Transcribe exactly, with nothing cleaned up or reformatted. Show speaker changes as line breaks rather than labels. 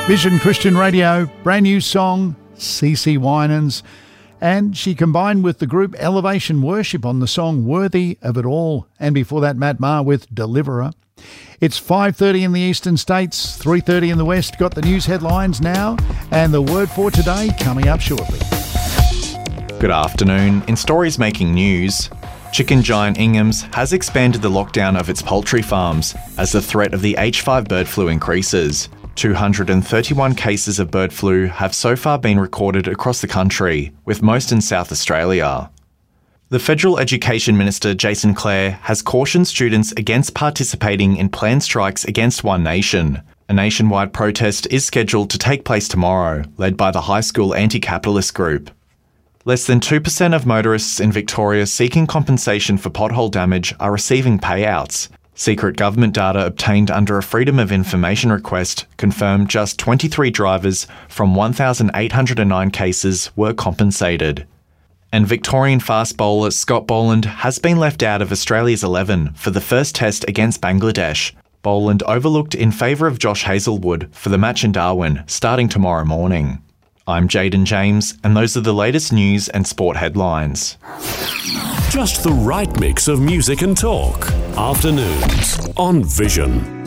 Vision Christian Radio, brand new song, C C Winans, and she combined with the group Elevation Worship on the song Worthy of It All, and before that Matt Maher with Deliverer. It's five thirty in the eastern states, three thirty in the west. Got the news headlines now, and the word for today coming up shortly.
Good afternoon. In stories making news, chicken giant Ingham's has expanded the lockdown of its poultry farms as the threat of the H five bird flu increases. two hundred thirty-one cases of bird flu have so far been recorded across the country, with most in South Australia. The Federal Education Minister Jason Clare has cautioned students against participating in planned strikes against One Nation. A nationwide protest is scheduled to take place tomorrow, led by the high school anti-capitalist group. Less than two percent of motorists in Victoria seeking compensation for pothole damage are receiving payouts. Secret government data obtained under a Freedom of Information request confirmed just twenty-three drivers from one thousand eight hundred nine cases were compensated. And Victorian fast bowler Scott Boland has been left out of Australia's eleven for the first test against Bangladesh. Boland overlooked in favour of Josh Hazlewood for the match in Darwin, starting tomorrow morning. I'm Jaden James, and those are the latest news and sport headlines.
Just the right mix of music and talk. Afternoons on Vision.